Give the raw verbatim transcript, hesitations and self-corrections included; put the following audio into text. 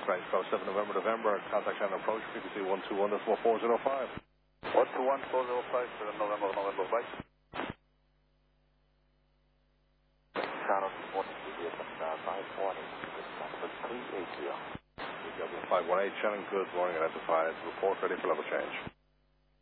range, go seven November, November, contact channel approach, frequency one two one decimal four zero five. one two one four zero five, seven November, November, right? Channel one five one eight, five one eight, Shannon, good morning, identified, report ready for level change.